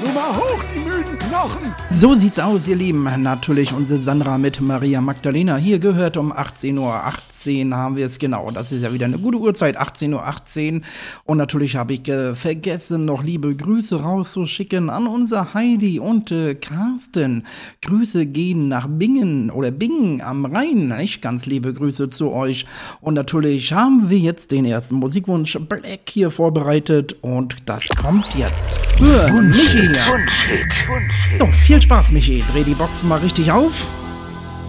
Nur mal hoch, die müden Knochen! So sieht's aus, ihr Lieben. Natürlich unsere Sandra mit Maria Magdalena. Hier gehört um 18:18 Uhr haben wir es genau. Das ist ja wieder eine gute Uhrzeit, 18:18 Uhr. Und natürlich habe ich vergessen, noch liebe Grüße rauszuschicken an unser Heidi und Carsten. Grüße gehen nach Bingen oder Bingen am Rhein. Echt ganz liebe Grüße zu euch. Und natürlich haben wir jetzt den ersten Musikwunsch Black hier vorbereitet. Und das kommt jetzt für Michi. So, viel Spaß, Michi. Dreh die Box mal richtig auf.